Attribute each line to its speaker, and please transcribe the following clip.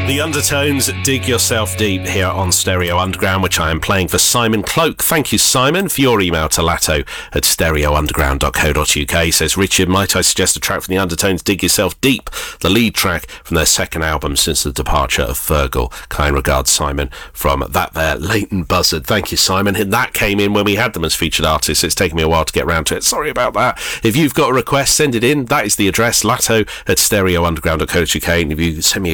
Speaker 1: The Undertones, Dig Yourself Deep here on Stereo Underground, which I am playing for Simon Cloak. Thank you, Simon, for your email to latto@stereounderground.co.uk. He says, Richard, might I suggest a track from the Undertones, Dig Yourself Deep, the lead track from their second album since the departure of Fergal. Kind regards, Simon, from that there Leighton Buzzard. Thank you, Simon. And that came in when we had them as featured artists. It's taken me a while to get round to it. Sorry about that. If you've got a request, send it in. That is the address, latto@stereounderground.co.uk. And if you send me